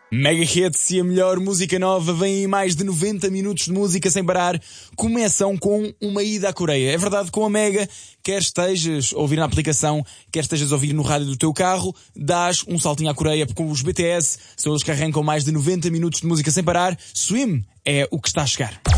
Mega Hits e a melhor música nova, vêm aí mais de 90 minutos de música sem parar. Começam com uma ida à Coreia. É verdade, com a Mega, quer estejas a ouvir na aplicação, quer estejas a ouvir no rádio do teu carro, dás um saltinho à Coreia, porque os BTS são eles que arrancam mais de 90 minutos de música sem parar. Swim é o que está a chegar.